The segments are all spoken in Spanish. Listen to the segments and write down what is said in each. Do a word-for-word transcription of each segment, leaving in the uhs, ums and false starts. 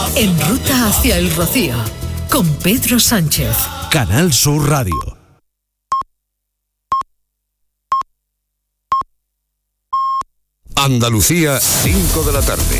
En ruta hacia el Rocío, con Pedro Sánchez. Canal Sur Radio. Andalucía, cinco de la tarde.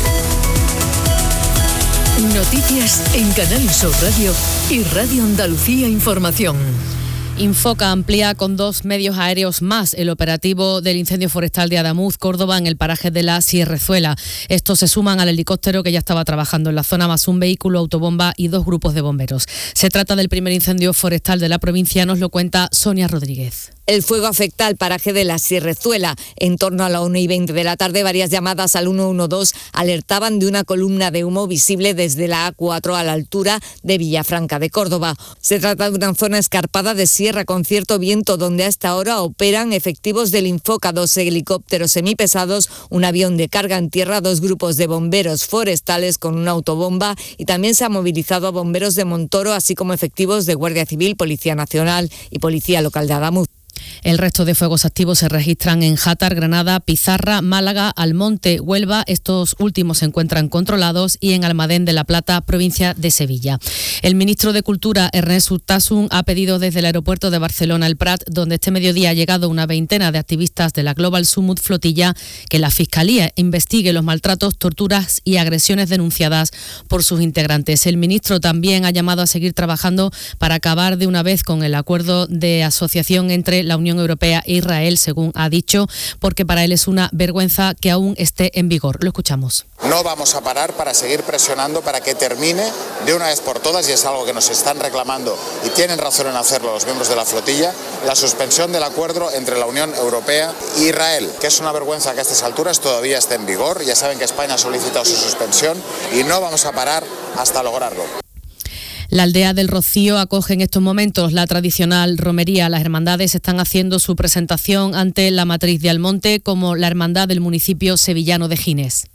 Noticias en Canal Sur Radio y Radio Andalucía Información. Infoca amplía con dos medios aéreos más el operativo del incendio forestal de Adamuz, Córdoba, en el paraje de la Sierrezuela. Estos se suman al helicóptero que ya estaba trabajando en la zona, más un vehículo autobomba y dos grupos de bomberos. Se trata del primer incendio forestal de la provincia, nos lo cuenta Sonia Rodríguez. El fuego afecta al paraje de la Sierrezuela. En torno a la una y veinte de la tarde, varias llamadas al uno uno dos alertaban de una columna de humo visible desde la A cuatro a la altura de Villafranca de Córdoba. Se trata de una zona escarpada de sierra con cierto viento, donde a esta hora operan efectivos del Infoca, dos helicópteros semipesados, un avión de carga en tierra, dos grupos de bomberos forestales con una autobomba, y también se ha movilizado a bomberos de Montoro, así como efectivos de Guardia Civil, Policía Nacional y Policía Local de Adamuz. El resto de fuegos activos se registran en Játar, Granada, Pizarra, Málaga, Almonte, Huelva. Estos últimos se encuentran controlados, y en Almadén de la Plata, provincia de Sevilla. El ministro de Cultura, Ernest Urtasun, ha pedido desde el aeropuerto de Barcelona El Prat, donde este mediodía ha llegado una veintena de activistas de la Global Summit Flotilla, que la Fiscalía investigue los maltratos, torturas y agresiones denunciadas por sus integrantes. El ministro también ha llamado a seguir trabajando para acabar de una vez con el acuerdo de asociación entre la Unión Europea e Israel, según ha dicho, porque para él es una vergüenza que aún esté en vigor. Lo escuchamos. No vamos a parar para seguir presionando para que termine de una vez por todas, y es algo que nos están reclamando y tienen razón en hacerlo los miembros de la flotilla, la suspensión del acuerdo entre la Unión Europea e Israel, que es una vergüenza que a estas alturas todavía esté en vigor. Ya saben que España ha solicitado su suspensión y no vamos a parar hasta lograrlo. La aldea del Rocío acoge en estos momentos la tradicional romería. Las hermandades están haciendo su presentación ante la matriz de Almonte, como la hermandad del municipio sevillano de Gines.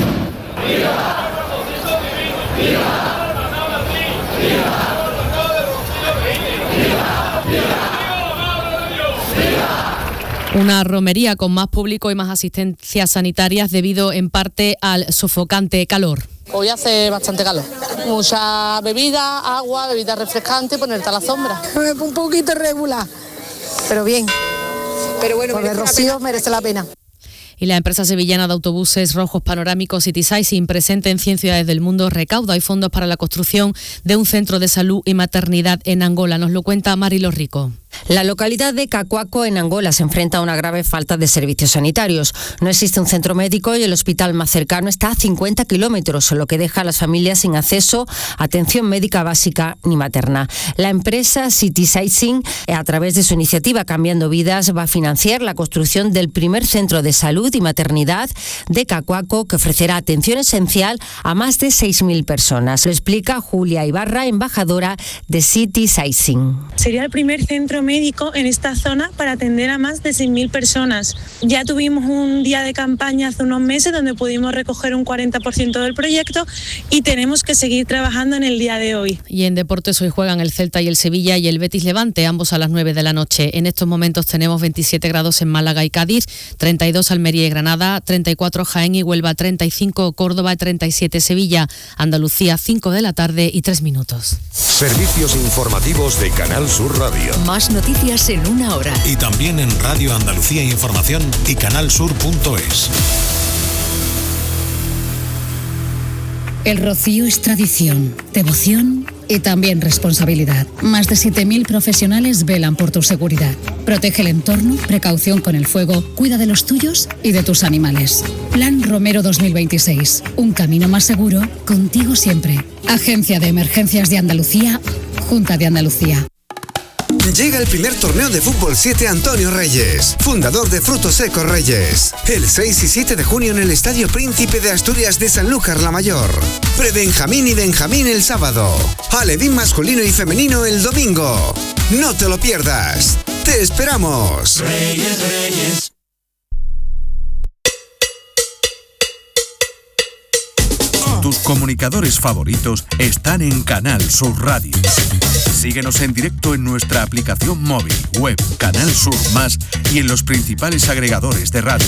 Una romería con más público y más asistencias sanitarias debido en parte al sofocante calor. Hoy hace bastante calor. Mucha bebida, agua, bebida refrescante, ponerte a la sombra. Un poquito regular, pero bien. Pero bueno, por el Rocío merece la pena. Y la empresa sevillana de autobuses rojos panorámicos Citysizing, presente en cien ciudades del mundo, recauda y fondos para la construcción de un centro de salud y maternidad en Angola. Nos lo cuenta Marilo Rico. La localidad de Cacuaco, en Angola, se enfrenta a una grave falta de servicios sanitarios. No existe un centro médico y el hospital más cercano está a cincuenta kilómetros, lo que deja a las familias sin acceso a atención médica básica ni materna. La empresa Citysizing, a través de su iniciativa Cambiando Vidas, va a financiar la construcción del primer centro de salud y maternidad de Cacuaco, que ofrecerá atención esencial a más de seis mil personas. Lo explica Julia Ibarra, embajadora de Citysizing. Sería el primer centro médico en esta zona para atender a más de seis mil personas. Ya tuvimos un día de campaña hace unos meses donde pudimos recoger un cuarenta por ciento del proyecto, y tenemos que seguir trabajando en el día de hoy. Y en deportes hoy juegan el Celta y el Sevilla y el Betis Levante, ambos a las nueve de la noche. En estos momentos tenemos veintisiete grados en Málaga y Cádiz, treinta y dos Almería y Granada, treinta y cuatro Jaén y Huelva, treinta y cinco Córdoba, treinta y siete Sevilla. Andalucía, cinco de la tarde y tres minutos. Servicios informativos de Canal Sur Radio. Más noticias en una hora. Y también en Radio Andalucía Información y canalsur punto es. El Rocío es tradición, devoción y también responsabilidad. Más de siete mil profesionales velan por tu seguridad. Protege el entorno, precaución con el fuego, cuida de los tuyos y de tus animales. Plan Romero dos mil veintiséis. Un camino más seguro, contigo siempre. Agencia de Emergencias de Andalucía, Junta de Andalucía. Llega el primer torneo de fútbol siete Antonio Reyes, fundador de Frutos Secos Reyes. El seis y siete de junio en el Estadio Príncipe de Asturias de Sanlúcar la Mayor. Pre-Benjamín y Benjamín el sábado. Alevín masculino y femenino el domingo. No te lo pierdas. ¡Te esperamos! Reyes, Reyes. Tus comunicadores favoritos están en Canal Sur Radio. Síguenos en directo en nuestra aplicación móvil, web, Canal Sur Más y en los principales agregadores de radio.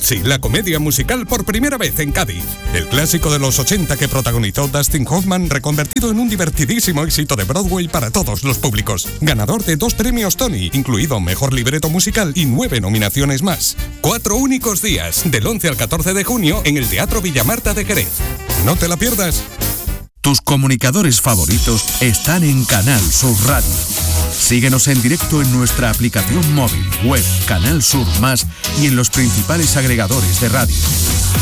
Tutsi, la comedia musical por primera vez en Cádiz. El clásico de los ochenta que protagonizó Dustin Hoffman, reconvertido en un divertidísimo éxito de Broadway para todos los públicos. Ganador de dos premios Tony, incluido Mejor Libreto Musical y nueve nominaciones más. Cuatro únicos días, del once al catorce de junio, en el Teatro Villamarta de Jerez. No te la pierdas. Tus comunicadores favoritos están en Canal Sur Radio. Síguenos en directo en nuestra aplicación móvil, web, Canal Sur Más y en los principales agregadores de radio.